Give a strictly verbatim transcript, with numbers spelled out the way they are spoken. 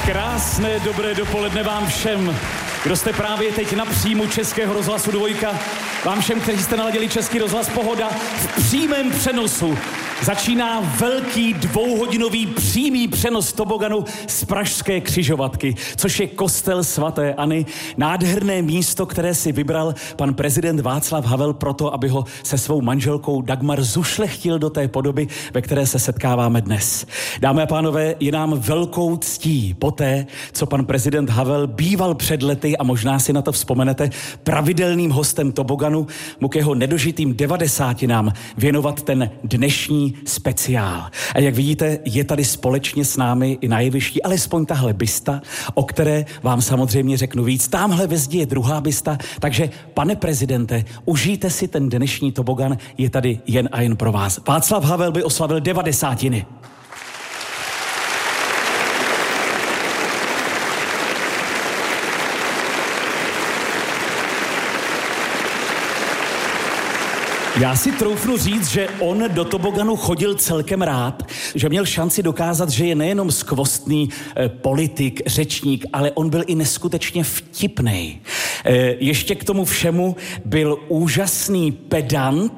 Krásné dobré dopoledne vám všem, kdo jste právě teď na příjmu Českého rozhlasu Dvojka. Vám všem, kteří jste naladili Český rozhlas Pohoda, v přímém přenosu začíná velký dvouhodinový přímý přenos toboganu z pražské Křižovatky, což je kostel svaté Anny, nádherné místo, které si vybral pan prezident Václav Havel proto, aby ho se svou manželkou Dagmar zušlechtil do té podoby, ve které se setkáváme dnes. Dámy a pánové, je nám velkou ctí poté, co pan prezident Havel býval před lety, a možná si na to vzpomenete, pravidelným hostem toboganu, mu k jeho nedožitým devadesátinám věnovat ten dnešní speciál. A jak vidíte, je tady společně s námi i na jevišti alespoň tahle bysta, o které vám samozřejmě řeknu víc. Támhle ve zdi je druhá bysta, takže pane prezidente, užijte si ten dnešní tobogan, je tady jen a jen pro vás. Václav Havel by oslavil devadesátiny. Já si troufnu říct, že on do toboganu chodil celkem rád, že měl šanci dokázat, že je nejenom skvostný eh, politik, řečník, ale on byl i neskutečně vtipnej. Eh, ještě k tomu všemu byl úžasný pedant